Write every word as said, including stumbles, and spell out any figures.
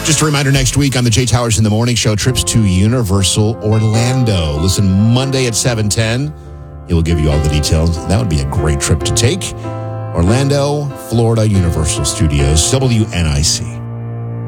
Just a reminder, next week on the Jay Towers in the Morning Show, trips to Universal Orlando. Listen, Monday at seven ten. He will give you all the details. That would be a great trip to take. Orlando, Florida, Universal Studios, W N I C.